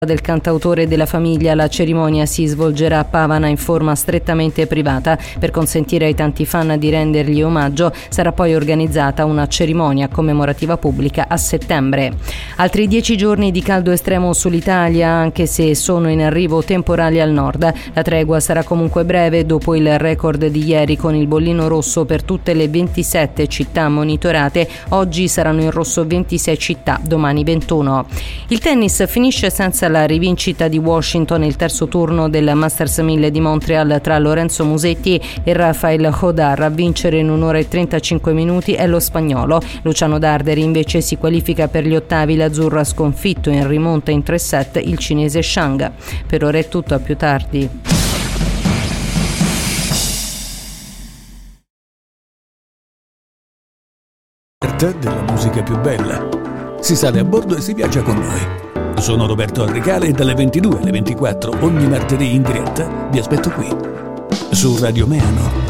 del cantautore e della famiglia. La cerimonia si svolgerà a Pavana in forma strettamente privata. Per consentire ai tanti fan di rendergli omaggio sarà poi organizzata una cerimonia commemorativa pubblica a settembre. Altri 10 giorni di caldo estremo sull'Italia, anche se sono in arrivo temporali al nord. La tregua sarà comunque breve dopo il record di ieri con il bollino rosso per tutte le 27 città monitorate. Oggi saranno in rosso 26 città, domani 21. Il tennis finisce senza la rivincita di Washington. Il terzo turno del Masters 1000 di Montreal tra Lorenzo Musetti e Rafael Hodar. A vincere in 1 ora e 35 minuti è lo spagnolo. Luciano Darderi invece si qualifica per gli ottavi. L'azzurro ha sconfitto in rimonta in 3 set il cinese Shang. Per ora è tutto, a più tardi. Della musica più bella. Si sale a bordo e si viaggia con noi. Sono Roberto Arrecale e dalle 22 alle 24 ogni martedì in diretta vi aspetto qui su Radio Meano.